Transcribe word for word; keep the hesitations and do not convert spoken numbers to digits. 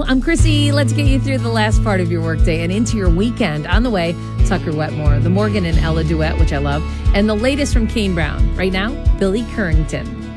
Hello, I'm Chrissy. Let's get you through the last part of your workday and into your weekend. On the way, Tucker Wetmore, the Morgan and Ella duet, which I love, and the latest from Kane Brown. Right now, Billy Currington.